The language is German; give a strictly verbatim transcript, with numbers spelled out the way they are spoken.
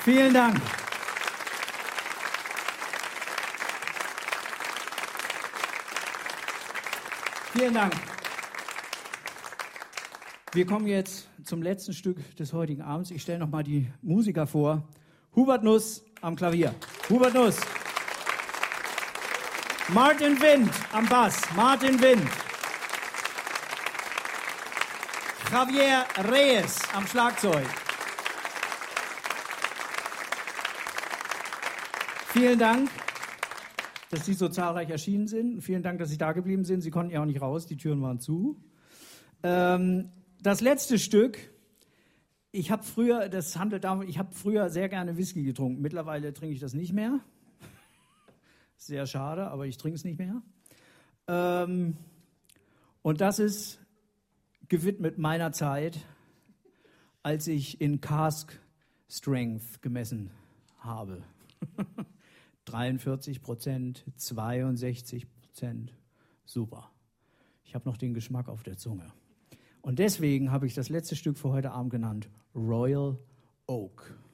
Vielen Dank. Vielen Dank. Wir kommen jetzt zum letzten Stück des heutigen Abends. Ich stelle noch mal die Musiker vor. Hubert Nuss am Klavier. Hubert Nuss. Martin Wind am Bass. Martin Wind. Javier Reyes am Schlagzeug. Vielen Dank, dass Sie so zahlreich erschienen sind. Vielen Dank, dass Sie da geblieben sind. Sie konnten ja auch nicht raus, die Türen waren zu. Ähm, das letzte Stück, ich habe früher, das handelt davon, ich habe früher sehr gerne Whisky getrunken. Mittlerweile trinke ich das nicht mehr. Sehr schade, aber ich trinke es nicht mehr. Ähm, und das ist gewidmet meiner Zeit, als ich in Cask Strength gemessen habe. dreiundvierzig Prozent, zweiundsechzig Prozent, super. Ich habe noch den Geschmack auf der Zunge. Und deswegen habe ich das letzte Stück für heute Abend genannt Royal Oak.